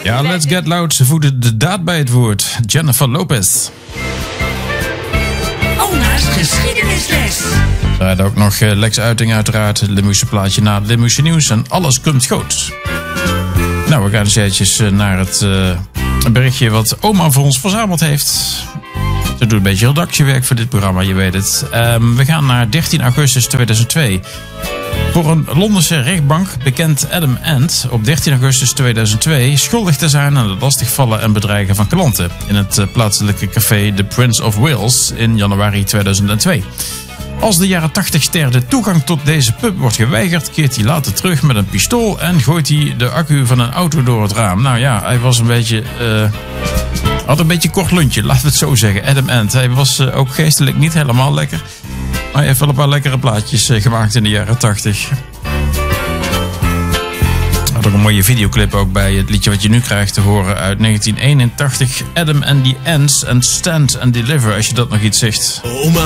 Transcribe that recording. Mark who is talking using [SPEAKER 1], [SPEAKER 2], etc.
[SPEAKER 1] Ja, Let's Get Loud. Ze voeden de daad bij het woord. Jennifer Lopez.
[SPEAKER 2] Oma's geschiedenisles.
[SPEAKER 1] Daar had ook nog Lex Uiting uiteraard. Het Limburgse plaatje na het Limburgse nieuws. En alles komt goed. Nou, we gaan eens eventjes naar het berichtje wat oma voor ons verzameld heeft. Ze doet een beetje redactiewerk voor dit programma, je weet het. We gaan naar 13 augustus 2002. Voor een Londense rechtbank bekend Adam Ant op 13 augustus 2002 schuldig te zijn aan het lastigvallen en bedreigen van klanten in het plaatselijke café The Prince of Wales in januari 2002. Als de jaren 80-ster de toegang tot deze pub wordt geweigerd, keert hij later terug met een pistool en gooit hij de accu van een auto door het raam. Nou ja, hij was een beetje... had een beetje kort lontje, laten we het zo zeggen. Adam Ant, hij was ook geestelijk niet helemaal lekker. Maar hij heeft wel een paar lekkere plaatjes gemaakt in de jaren 80. Er had ook een mooie videoclip ook bij het liedje wat je nu krijgt te horen uit 1981. Adam and the Ants and Stand and Deliver, als je dat nog iets zegt.